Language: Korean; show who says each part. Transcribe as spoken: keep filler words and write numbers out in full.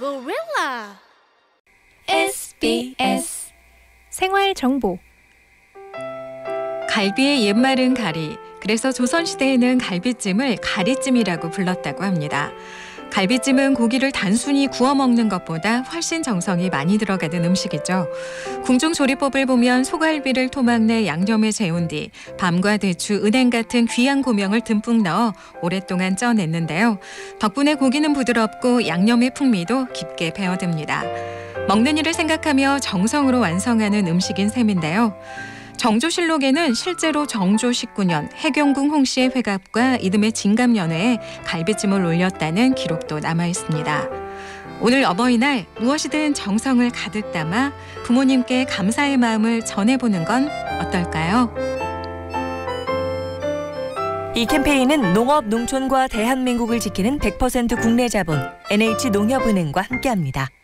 Speaker 1: gorilla.
Speaker 2: 에스비에스 생활 정보.
Speaker 3: 갈비의 옛말은 가리, 그래서 조선시대에는 갈비찜을 가리찜이라고 불렀다고 합니다. 갈비찜은 고기를 단순히 구워 먹는 것보다 훨씬 정성이 많이 들어가는 음식이죠. 궁중조리법을 보면 소갈비를 토막 내 양념에 재운 뒤 밤과 대추, 은행 같은 귀한 고명을 듬뿍 넣어 오랫동안 쪄냈는데요. 덕분에 고기는 부드럽고 양념의 풍미도 깊게 배어듭니다. 먹는 이를 생각하며 정성으로 완성하는 음식인 셈인데요. 정조실록에는 실제로 정조 십구 년 해경궁 홍씨의 회갑과 이듬해 진갑연회에 갈비찜을 올렸다는 기록도 남아 있습니다. 오늘 어버이날 무엇이든 정성을 가득 담아 부모님께 감사의 마음을 전해보는 건 어떨까요?
Speaker 4: 이 캠페인은 농업, 농촌과 대한민국을 지키는 백 퍼센트 국내 자본 엔에이치농협은행과 함께합니다.